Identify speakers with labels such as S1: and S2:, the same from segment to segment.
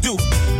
S1: Do.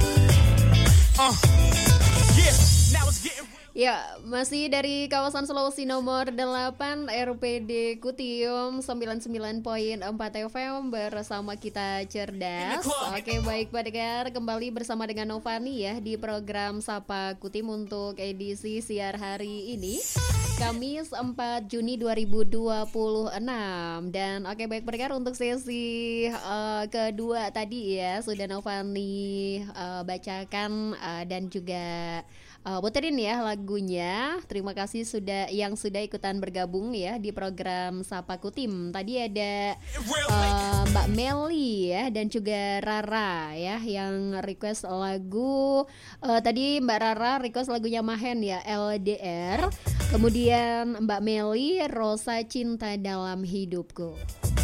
S1: Yeah. Now it's getting.
S2: Ya, masih dari kawasan Sulawesi nomor 8 RPD Kutium 99.4 FM bersama kita cerdas. Oke, baik pendengar, kembali bersama dengan Novani ya di program Sapa Kutim untuk edisi siar hari ini, Kamis 4 Juni 2026. Dan oke, baik pendengar, untuk sesi kedua tadi ya sudah Novani bacakan dan juga puterin ya lagunya. Terima kasih sudah ikutan bergabung ya di program Sapa Kutim. Tadi ada Mbak Meli ya dan juga Rara ya yang request lagu. Tadi Mbak Rara request lagunya Mahen ya, LDR. Kemudian Mbak Meli, Rosa Cinta Dalam Hidupku.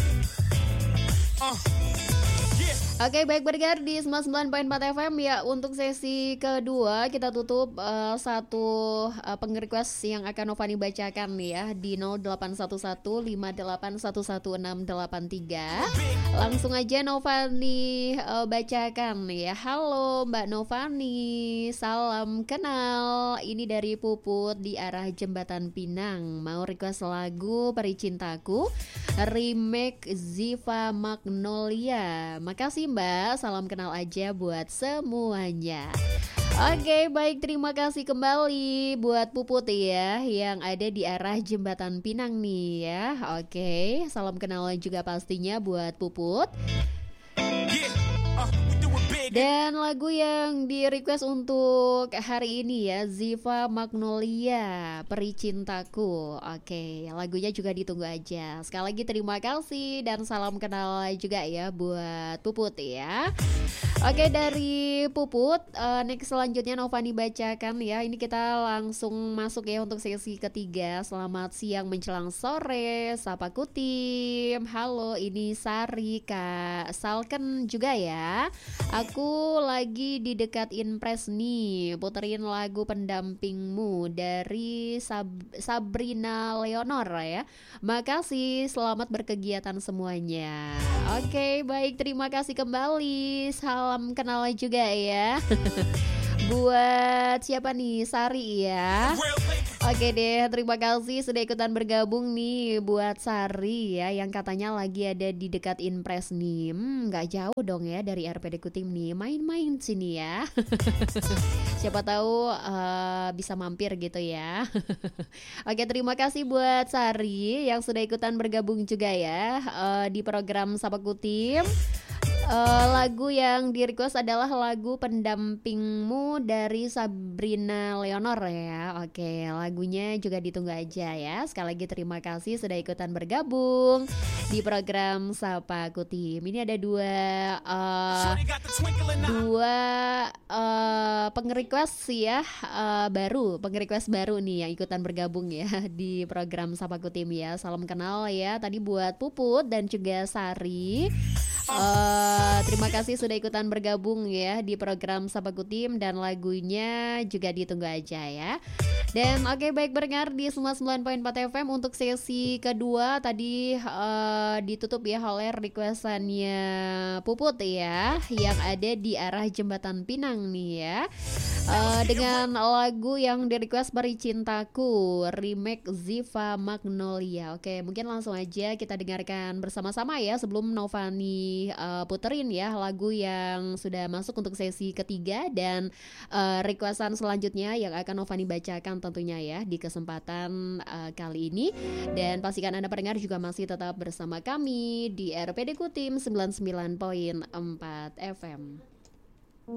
S2: Oke, baik pendengar di 99.4 FM ya. Untuk sesi kedua kita tutup satu peng-request yang akan Novani bacakan ya di 0811581163. Langsung aja Novani bacakan ya. Halo Mbak Novani, salam kenal. Ini dari Puput di arah Jembatan Pinang. Mau request lagu Peri Cintaku remake Ziva Magnolia. Makasih Mbak, salam kenal aja buat semuanya. Oke, baik, terima kasih kembali buat Puput ya yang ada di arah Jembatan Pinang nih ya. Oke, salam kenal juga pastinya buat Puput. Dan lagu yang di request untuk hari ini ya, Ziva Magnolia, Peri Cintaku. Oke, lagunya juga ditunggu aja. Sekali lagi terima kasih dan salam kenal juga ya buat Puput ya. Oke, dari Puput, next selanjutnya Novani bacakan ya. Ini kita langsung masuk ya untuk sesi ketiga. Selamat siang menjelang sore, Sapa Kutim. Halo, ini Sari, Kak Salken juga ya. Aku lagi di dekat Inpres nih, puterin lagu Pendampingmu dari Sabrina Leonor ya. Makasih, selamat berkegiatan semuanya. Oke, baik, terima kasih kembali. Salam kenal juga ya. Buat siapa nih? Sari ya. Oke deh, terima kasih sudah ikutan bergabung nih buat Sari ya yang katanya lagi ada di dekat Inpres nih. Nggak jauh dong ya dari RPD Kutim nih, main-main sini ya. Siapa tahu bisa mampir gitu ya. Oke, terima kasih buat Sari yang sudah ikutan bergabung juga ya di program Sapa Kutim. Lagu yang di request adalah lagu Pendampingmu dari Sabrina Leonor ya. Oke, lagunya juga ditunggu aja ya. Sekali lagi terima kasih sudah ikutan bergabung di program Sapa Kutim. Ini ada dua peng-request ya, peng-request baru nih yang ikutan bergabung ya di program Sapa Kutim ya. Salam kenal ya tadi buat Puput dan juga Sari. Terima kasih sudah ikutan bergabung ya di program Sapa Kutim dan lagunya juga ditunggu aja ya. Dan oke, baik pendengar di 99.4 FM untuk sesi kedua tadi ditutup ya oleh requestannya Puput ya yang ada di arah Jembatan Pinang nih ya. Dengan lagu yang di request Peri Cintaku remake Ziva Magnolia. Oke, mungkin langsung aja kita dengarkan bersama-sama ya sebelum Novani puterin ya lagu yang sudah masuk untuk sesi ketiga dan requestan selanjutnya yang akan Novani bacakan tentunya ya di kesempatan kali ini. Dan pastikan Anda pendengar juga masih tetap bersama kami di RPD Kutim 99.4 FM.